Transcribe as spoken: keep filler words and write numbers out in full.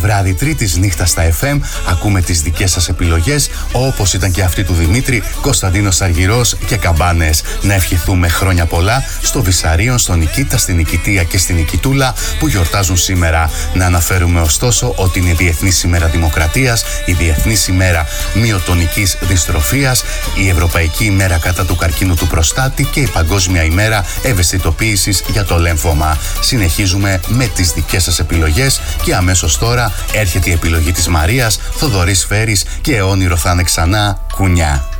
βράδυ Τρίτης νύχτα στα εφ εμ ακούμε τις δικές σας επιλογές, όπως ήταν και αυτή του Δημήτρη, Κωνσταντίνος Αργυρός και Καμπάνες. Να ευχηθούμε χρόνια πολλά στο Βυσαρίον, στον Νικήτα, στην Νικητία και στην Νικητούλα που γιορτάζουν σήμερα. Να αναφέρουμε ωστόσο ότι είναι η Διεθνής ημέρα Δημοκρατίας, η Διεθνής ημέρα Μυοτονικής Δυστροφίας, η Ευρωπαϊκή ημέρα κατά του καρκίνου του προστάτη και η Παγκόσμια ημέρα ευαισθητοποίησης για το λέμφωμα. Συνεχίζουμε με τις δικές σας επιλογές και αμέσως τώρα έρχεται η επιλογή της Μαρίας, Θοδωρής Φέρης και όνειρο θα είναι ξανά κουνιά.